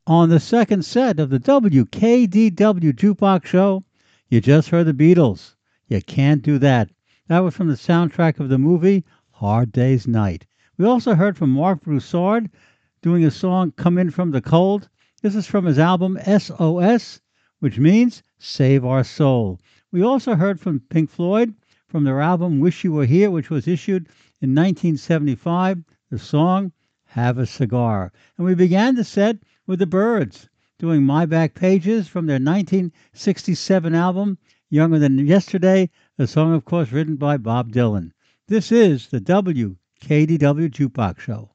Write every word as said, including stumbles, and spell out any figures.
On the second set of the W K D W Jukebox Show, you just heard the Beatles. You can't do that. That was from the soundtrack of the movie Hard Day's Night. We also heard from Mark Broussard doing a song Come In From the Cold. This is from his album S O S, which means Save Our Soul. We also heard from Pink Floyd from their album Wish You Were Here, which was issued in nineteen seventy-five, the song Have a Cigar. And we began the set with the Byrds doing My Back Pages from their nineteen sixty-seven album Younger Than Yesterday, a song of course written by Bob Dylan. This is the W K D W Jukebox Show.